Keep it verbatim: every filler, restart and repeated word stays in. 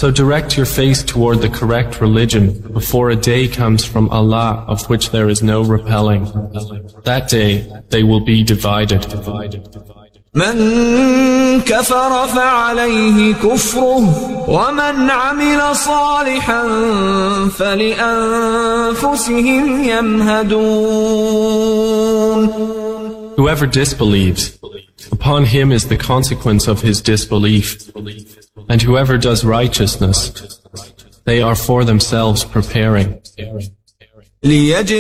So direct your face toward the correct religion before a day comes from Allah of which there is no repelling. That day they will be divided. من كفر فعليه كفره ومن عمل صالحا فلأنفسهم يمهدون. Whoever disbelieves, upon him is the consequence of his disbelief. And whoever does righteousness, they are for themselves preparing.